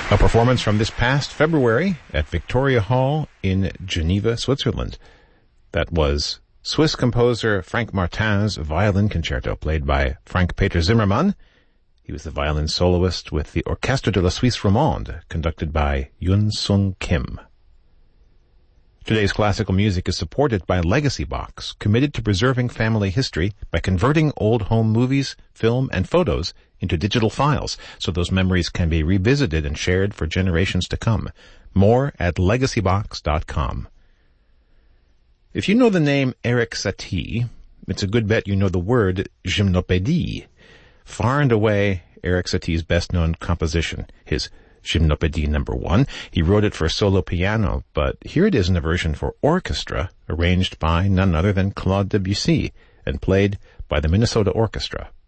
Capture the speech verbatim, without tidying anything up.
A performance from this past February at Victoria Hall in Geneva, Switzerland. That was Swiss composer Frank Martin's violin concerto, played by Frank Peter Zimmermann. He was the violin soloist with the Orchestre de la Suisse Romande, conducted by Yun Sung Kim. Today's classical music is supported by Legacy Box, committed to preserving family history by converting old home movies, film, and photos into digital files, so those memories can be revisited and shared for generations to come. More at legacy box dot com. If you know the name Erik Satie, it's a good bet you know the word gymnopédie. Far and away, Erik Satie's best-known composition, his Gymnopédie number one. He wrote it for solo piano, but here it is in a version for orchestra, arranged by none other than Claude Debussy, and played by the Minnesota Orchestra.